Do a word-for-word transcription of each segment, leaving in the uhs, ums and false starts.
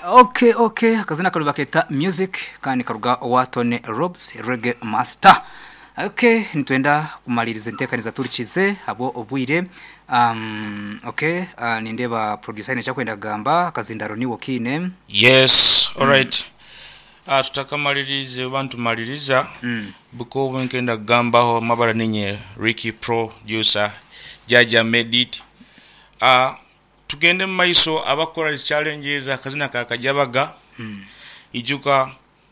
Okay, okay, akazina karuba keta music kandi karuga Watone Robs Reggae Master. Okay, nitwenda kumaliriza ntekaniza turikize abo obwire. Um okay, uh, nindeba producer ine chakwenda gamba akazindaro ni wokine. Yes, all right. Mm. Uh, tutakamalirize abantu maliriza mm. buko wenkenda gamba ho mabara ninye Ricky producer Jaja Medit. Uh, tugende maiso abakora challenges akazina kakajabaga mm. ijuka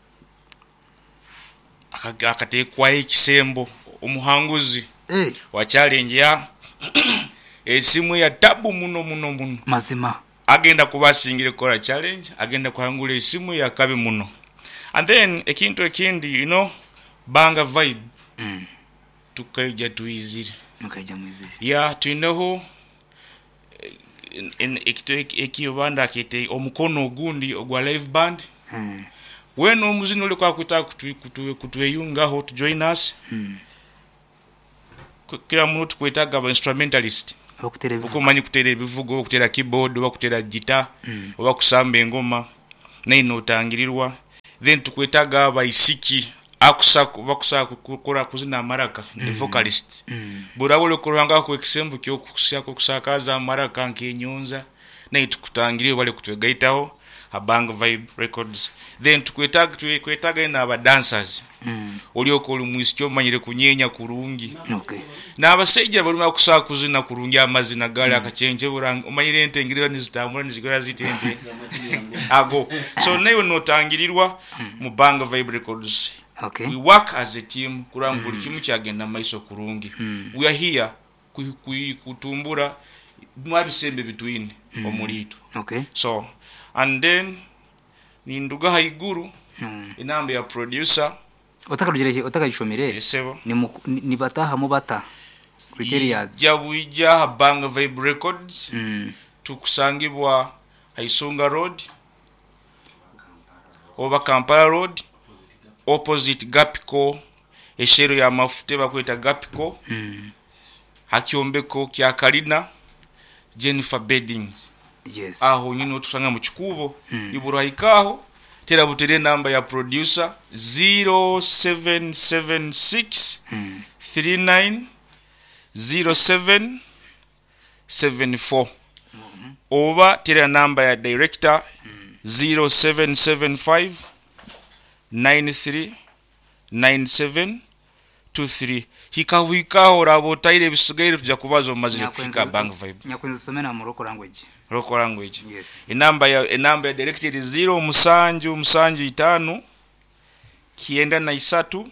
akatekwa ekisembo omuhanguzi hey. wa challenge ya esimu ya tabu muno muno muno mazima agenda kubasingire kora challenge agenda kuhangula esimu ya kabe muno and then ekintu ekindi you know banga vibe mm. tukaija tuizire mukaija mwizire ya tuineho in ekito ekiyobanda kete omukono ogundi ogwa live band mm. when omuzino ole kwa kuta kutu kutu kutuyunga ho to join us mm. kila muntu kwetaga ba instrumentalist okumanyi kutera ebivugo okutera keyboard okutera guitar mm. oba kusamba engoma naino otangirirwa then tukwetaga abaisiki akusaku bakusaku kukora kuzina maraka mm. the vocalist mm. burabole kuranga ku example kyo kusaka kusakaza maraka nkenyonza nayo tukutangiriye bale kutwegaitaho abang vibe records then tukwetaga tukwetaga ina aba dancers mm. olioko olumwisikyo manyire kunyenya kurungi okay na abaseja baluma kusaka kuzina kurungi amazina gale mm. akachenje buranga manyire entengirira nizitambura nizigora zitente ago so nayo notangirirwa mm. mu bang vibe records. Okay. We work as a team kurambura kimu cyagenda maiso kurungi. Mm. We are here kutumbura mwabisembe between mm. omulito. Okay. So and then ninduga haiguru mm. inambe ya producer otakarugire otakayishomere yesebo ni ni bataha mu bata criterias jabuija bang vibe records mm. tukusangibwa Haisunga Road over Kampala Road opposite Gapco eshero ya mafute bakweta Gapco mm. hakyombeko kya Kalina Jennifer Bedding yes aho nyino tusanga mu kikubo mm. ibura ikaho tera butere namba ya producer zero seven seven six mm. three nine zero seven seven four mm-hmm. over tera namba ya director mm. zero seven seven five nine three nine seven two three hikawika orabo taire bisugaire tuja kubazo mazire kufika bang vibe nyakwenza somena mu local language local language yes inamba ya inamba ya directed zero musanju musanju itano kienda na isatu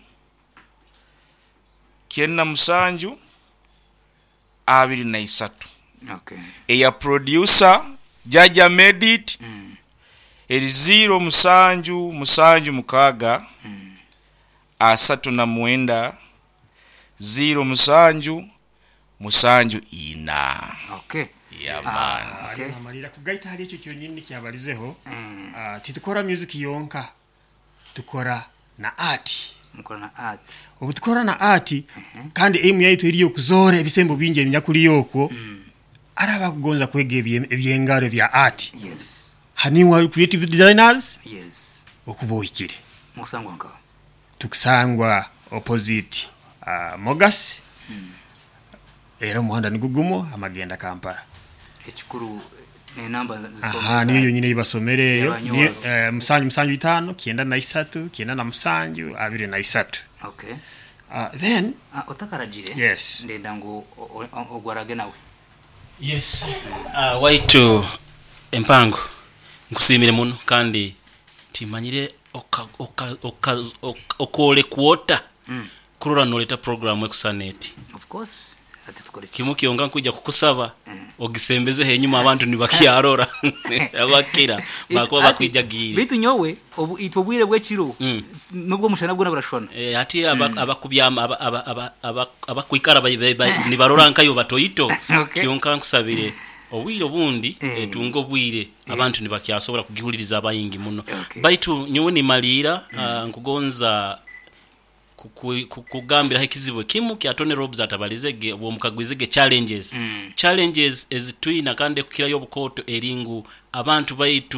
kienda musanju abiri na isatu okay eya producer Jaja Medit mm. eri zero musanju musanju mukaga mm. asatu na mwenda zero musanju musanju ina okay yeah man ah, okay amalira kugaita hali echo kyonyine kyabalizeho mm. uh, titukora music yonka tukora na art mukora na art obutukora na art uh-huh. kandi aim yaitu iriyo kuzora ebisembo binje ebinyakuli yoko mm. araba kugonza kwege ebyengaro bya art yes haniwa creative designers yes okuboyikire musangwa nka tukusangwa opposite uh, Mogas mm. era muhanda nigugumo amagenda Kampala ekikuru ne namba zisomesa aha niyo nyine ibasomereyo ni uh, musanju musanju itano kienda na isatu kienda na musanju abiri na isatu okay uh, then uh, otakaragire yes ndenda ngo ogwarage nawe yes uh, waitu empango nkusimire muno kandi timanyire oka oka oka okole kuota mm. kurora noleta program ekusaneti of course ati tukole kimuki onga kuja kukusaba mm. ogisembeze henyuma abantu nibakyarora abakira bakwa bakwijagire bitu nyowe obu itobwire bwekiro mm. nubwo mushana bwo nabarashona eh ati abakubyama abakwikara nibarora nkayo batoyito okay. kionka nkusabire obwire bundi hey. etungo bwire hey. abantu nibakyasobora kugihuliriza abayingi muno okay. baitu nyowe ni malira mm. uh, nkugonza kugambira hekizibo kimu kyatone Robs atabalizege obwo mukagwizege challenges mm. challenges ezitwina kande kukira yobukoto eringu abantu baitu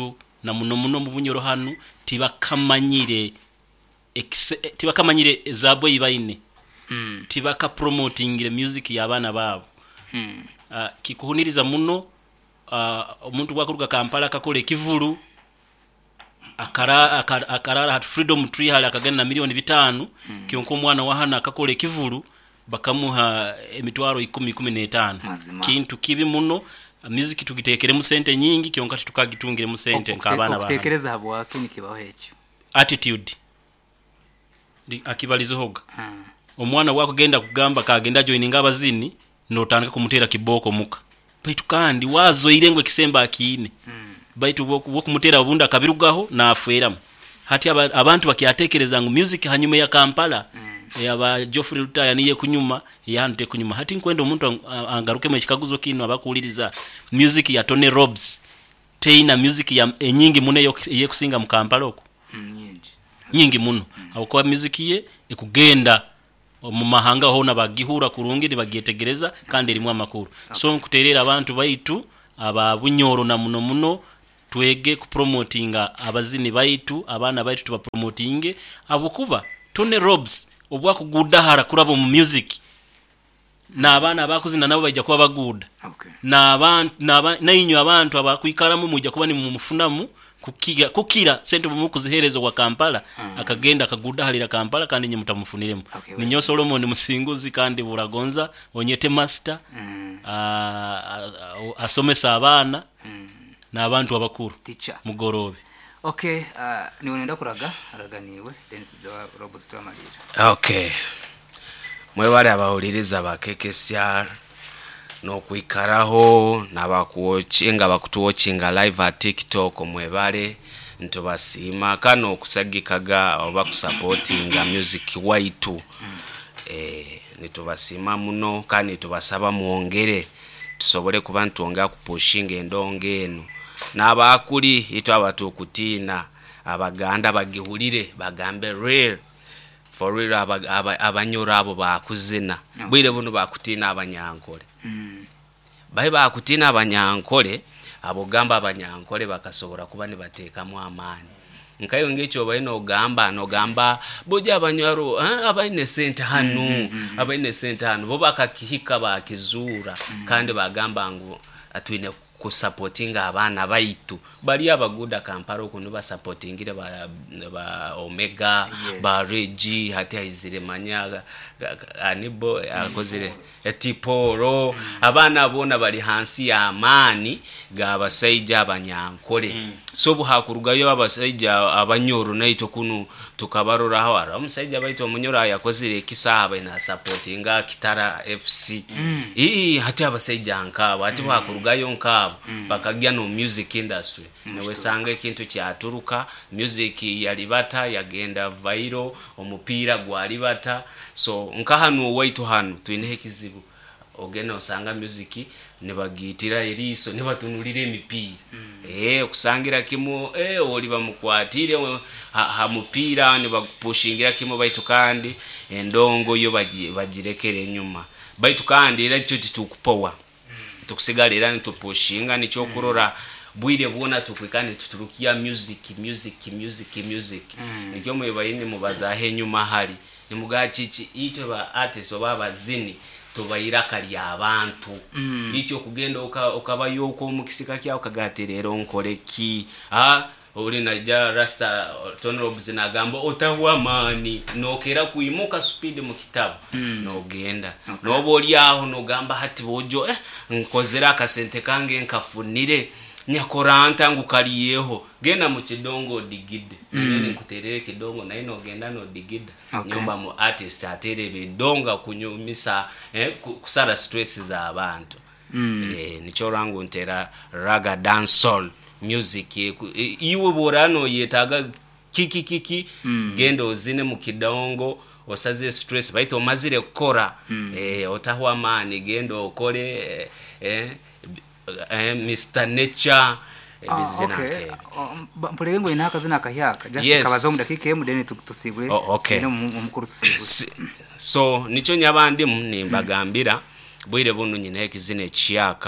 na muno muno mu bunyoro hanu tibakamanyire tibakamanyire zabo yibaine mm. tibaka promoting the music y'abana babo mm. uh, kikuhuniriza muno uh, omuntu gwakuruga Kampala kakole kivulu akara akara, akara hat freedom tree hali akagana na milioni bitanu mm. kionko mwana wa hana kakole kivulu bakamuha emitwaro ikumi kumi n'etaano kintu kibi muno music tugitekere mu sente nyingi kionka tukagitungire mu sente nk'abana bana kutekereza habo wakini kibaho echo attitude ndi akibalizo hoga hmm. omwana wako genda kugamba kagenda joininga abazini notandika kumutera kiboko muka baitu kandi wazo irengwe kisemba akine hmm. baitu boku kumutera obunda kabirugaho na afweramu hati aba, abantu bakiatekereza ngo music hanyuma ya Kampala hmm. yaba Geoffrey Lutaya niye kunyuma yante kunyuma hati nkwendo omuntu angaruke mu kikaguzo kino abakuuliriza music ya Tony Robs teina music ya enyingi mune ye kusinga mu Kampala oko hmm. nyingi muno mm. abuko music ye ekugenda mu mahanga ho nabagihura kurungi nibagyetegereza kandi rimwe amakuru okay. so nkuterera abantu baitu aba bunyoro na muno muno twege ku promotinga abazini baitu abana baitu tuba promotinge abukuba Tony Robs obwa kugudahara kurabo mu music na abana bakuzina nabo bajja kuba baguda okay. na abantu na inyo abantu abakwikaramu mujja kuba ni mu mufunamu kukiga kukira sente mu kuziherezo kwa Kampala mm. akagenda akagudahalira Kampala kandi nye mutamufuniremo okay, ninyo Solomon Musinguzi kandi buragonza onyete master mm. asomesa abana mm. na abantu abakuru mugorobe okay uh, ni wenda kuraga araganiwe then tuzawa Robert Stramalira okay mwebale abahuliriza bakekesya no kwikaraho nabakuwochinga bakutuwochinga live at TikTok mwebale ntobasima kano okusagikaga oba kusupportinga music waitu mm. eh nitobasima muno kandi tubasaba muongere tusobole kuba ntuongera kupushinga endonge eno nabakuli ito abatu kutina abaganda bagihulire bagambe real for real abanyora abo bakuzina no. bwire buno bakutina abanyankole mm. bayi bakutina abanyankole abo gamba abanyankole bakasobora kuba ne bateka mu amani nkayo ngecho bayino gamba no gamba boja abanyaro eh abayine sente hanu mm, mm, mm. abayine sente hanu bo bakakihika bakizura mm. kandi bagamba ngo atwine ku supportinga abana baitu bali abaguda Kampala okuno ba supportingire ba, ba Omega yes. ba Regi hati izire manyaga anibo akozire etiporo mm. abana bona bali hansi ya amani ga basayija abanyankole mm. so buhakurugayo abasayija abanyoro naito kunu tukabarora hawara umusayija baito omunyoro yakozire kisaba ina supportinga Kitara F C mm. ii hati abasayija nkabo hati mm. buhakurugayo nkabo mm. bakagya no music industry mm. newe sanga ikintu kyaturuka music yalibata yagenda viral omupira gwalibata so nkahanu waitu hanu twine kizibu ogena osanga music nebagitira eriso nebatunulire emipira mm. eh okusangira kimo eh oli bamukwatire ha, ha mupira nebagupushingira kimo baitu kandi endongo yo bagirekere nyuma baitu kandi era cyo titukupowa mm. tukusigalira nitupushinga nicho kurora bwire bwona tukwikane tuturukia music music music music mm. nikyo mwebayini mubazahe nyuma hali nimugachichi ito ba artist oba bazini tobayira kali abantu mm. icho kugenda okabayo uko mukisika kya okagaterero nkoleki ha uri naja rasta Tony Robs na gambo otawa mani nokera kuimuka speed mu kitabu mm. no genda okay. no boli aho no gamba hati bojo eh nkozera akasente kange nkafunire nyakoranta ngukaliyeho genda mu kidongo digide mm. nkuterere kidongo na ino genda no digide okay. nyumba mu artist atere bidonga kunyumisa eh, kusara stress za abantu mm. eh nicho rangu ntera raga dancehall music iwe borano yetaga kiki kiki mm. gendo zine mu kidongo osaze stress baito mazire kukora mm. eh otahwa mani gendo okole eh, eh eh Mister Nature bizina ke mpulege ngo inaka zina kahyaka just yes. kabazo mu dakika emu deni tusigure oh, okay. no mukuru tusigure so nicho nyabandi nimbagambira bwire bunu nyine ekizine chiyaka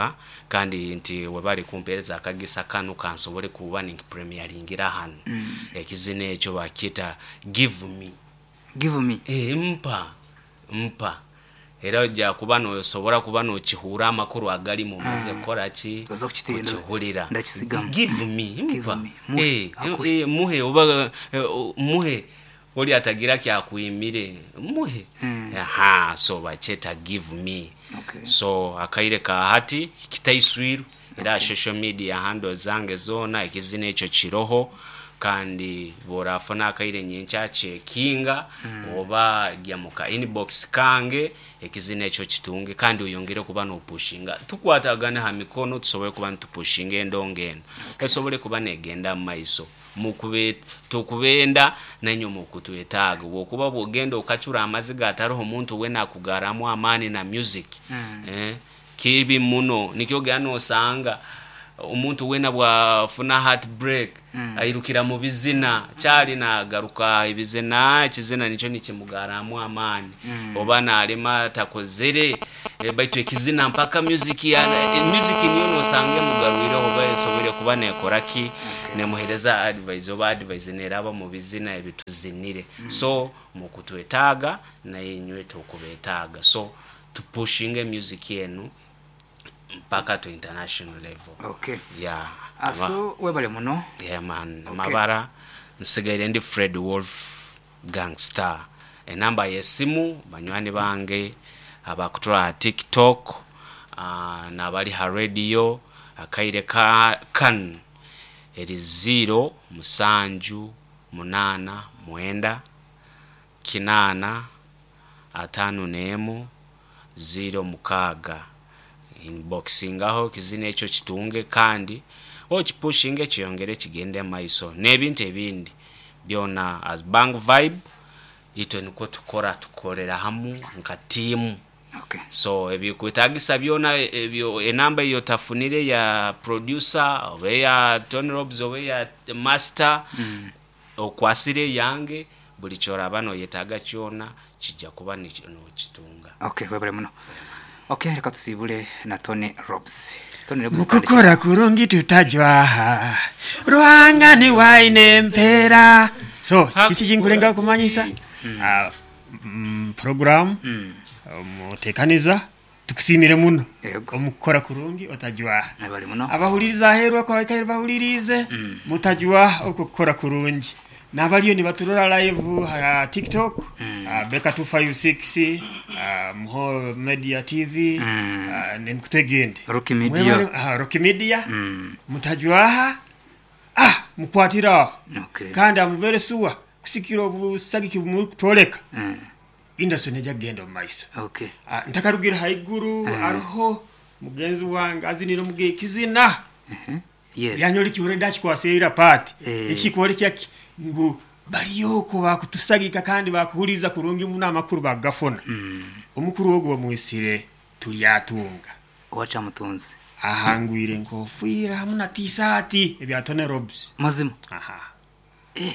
kandi nti webali kumpereza akagisa kanu kansobole kuba ni premieringira hano mm. ekizine ekyo bakita give me give me eh mpa mpa era ojja kuba no sobora kuba no kihura amakuru agali mu maze kora ki kihulira give me mpa eh eh muhe oba muhe oli atagira kya kuyimire muhe mm. aha so bacheta give me okay. So akaire ka hati kitaiswiru era okay. Social media handle zange zona ikizine echo chiroho kandi borafona akaire nyencha checkinga mm. oba gyamuka inbox kange ikizine echo kitunge kandi uyongere kuba no pushinga tukwatagana ha mikono tusobole kuba ntupushinga endongeno okay. Esobole kuba negenda maiso mukube tokubenda nanyo mukutwetaga wokuba bogenda okachura amaziga ataroho muntu wena kugaramu amani na music mm. eh kibi muno nikyogano osanga umuntu wena bwafuna heartbreak mm. ayirukira mu bizina cyali na garuka ibizina kizina nico nikimugaramu amani mm. obana alema takozere e, baitu ekizina mpaka music ya e, music niyo no sange mugarwire oba esobere kuba nekoraki okay. Nemuhereza advice oba advice neraba mu bizina ebituzinire mm. So mukutwetaga na yenywe tokubetaga so to pushing music yenu mpaka to international level. Okay. Yeah. Aso webale muno. Yeah man. Okay. Mabara nsigaire ndi Fred Wolf Gangster. E namba yesimu banywani bange abakutora TikTok uh, na bali ha radio akaire ka kan eri zero musanju munana mwenda kinana atanu nemo zero mukaga inboxing aho kizine echo kitunge kandi okipushinge kiyongere kigende maiso nebintu ebindi byona as bang vibe ito niko tukora tukorera hamu nka team. Okay. So ebyo kwetagisa byona ebyo enamba iyo tafunire ya producer obe ya Tony Robs obe ya master mm. okwasire yange buli chora bano yetaga kyona kijja kuba no kitunga. Okay, webale muno. Okay, reka tusibule na Tony Robs. Tony Robs mukukora kurungi tutajwa ruhanga ni waine mpera so kichi kingulenga kumanyisa mm. uh, mm, program mm. mutekaniza tukusimire muno omukora kurungi otajwa nabali muno abahuliriza herwa kwa kaire bahulirize mm. mutajwa okukora kurungi nabaliyo ni baturora live ha uh, TikTok mm. uh, Beka two five six uh, Mho Media T V mm. uh, nemkutegende Rocky Media uh, Rocky Media mm. mutajwa ah mukwatira okay. Kandi amuvere suwa kusikira obusagiki mutoleka mm. Industry neja gendo maiso. Okay. Uh, ntakarugira haiguru uh -huh. Aroho mugenzi wanga aziniro muge kizina. Uh -huh. Yes. Yanyoli kiure dachi kwa seira party. Eh. Ichi kwole cyaki ngo bariyoko bakutusagika kandi bakuhuriza kurungi muna makuru bagafona. Mm. Omukuru wogo bamwisire tuliyatunga. Wacha mutunzi. Ahangwire nkofira hamuna tisati ebya Tony Robs. Mazima. Aha. Eh.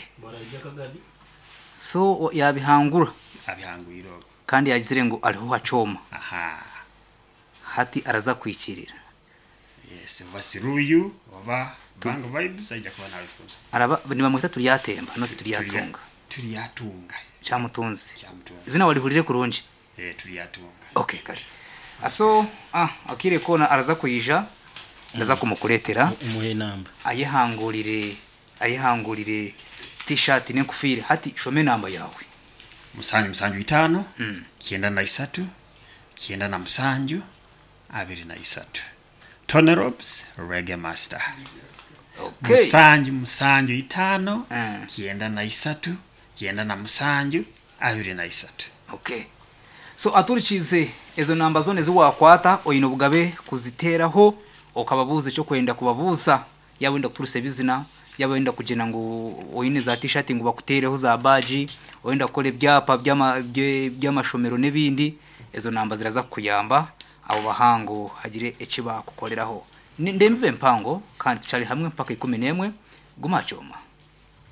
So yabihangura. Abihangwiro kandi yagizire ngo ariho hacoma. Aha. Hati araza kwikirira. Yes, vasiruyu oba bang vibes ajya kubana bifuza. Araba ni bamwita turiyatemba no turiyatunga. Turiyatunga. Cyamutunzi. Cyamutunzi. Izina walihurire kurunji. Eh turiyatunga. Okay kare. Aso ah akire kona araza kuyija ndaza kumukuretera umuhe namba. Ayihangurire ayihangurire t-shirt n'ekufire hati shome namba yawe. Musanju musanju itano mm. Kienda na isatu kienda na musanju abiri na isatu Tony Robs Reggae Master. Okay. Musanju musanju itano mm. Kienda na isatu kienda na musanju abiri na isatu. Okay. So aturikize ezo namba zone ziwakwata oyino bugabe kuziteraho okababuze cyo kwenda kubabuza yawenda kuturuse bizina yabenda kugena ngo oyine za t-shirt ngo bakutereho za badge oyenda kole byapa by'amashomero nebindi ezo namba ziraza kuyamba abo bahango hagire ekiba kukoleraho ndembe mpango kandi cyari hamwe mpaka ikumi n'imwe gumachoma.